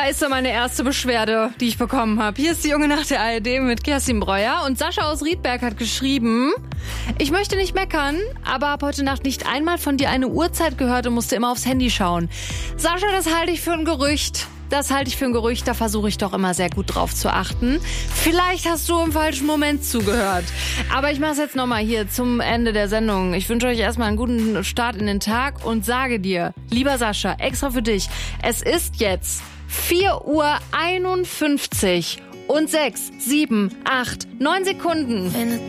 ist so meine erste Beschwerde, die ich bekommen habe. Hier ist die Junge nach der ARD mit Kerstin Breuer. Und Sascha aus Riedberg hat geschrieben: Ich möchte nicht meckern, aber habe heute Nacht nicht einmal von dir eine Uhrzeit gehört und musste immer aufs Handy schauen. Sascha, das halte ich für ein Gerücht. Da versuche ich doch immer sehr gut drauf zu achten. Vielleicht hast du im falschen Moment zugehört. Aber ich mache es jetzt nochmal hier zum Ende der Sendung. Ich wünsche euch erstmal einen guten Start in den Tag und sage dir, lieber Sascha, extra für dich, es ist jetzt 4:51 Uhr und 6, 7, 8, 9 Sekunden.